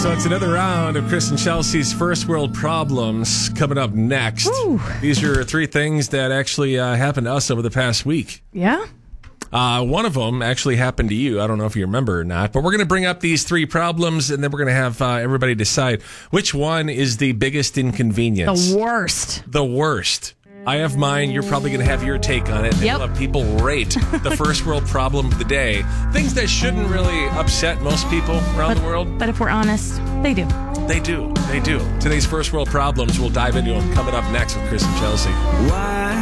So it's another round of Chris and Chelsea's First World Problems coming up next. Ooh. These are three things that actually happened to us over the past week. Yeah? One of them actually happened to you. I don't know if you remember or not, but we're going to bring up these three problems, and then we're going to have everybody decide which one is the biggest inconvenience. The worst. The worst. I have mine. You're probably going to have your take on it. And Yep. we'll have people rate the first world problem of the day. Things that shouldn't really upset most people around the world. But if we're honest, they do. They do. They do. Today's first world problems, we'll dive into them coming up next with Chris and Chelsea. Why